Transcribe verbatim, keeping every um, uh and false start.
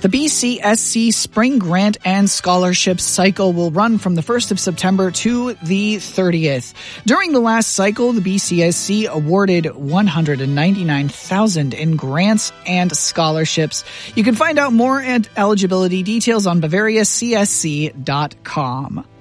The B C S C Spring Grant and Scholarship Cycle will run from the first of September to the thirtieth. During the last cycle, the B C S C awarded one hundred ninety-nine thousand dollars in grants and scholarships. You can find out more and eligibility details on Bavaria C S C dot com.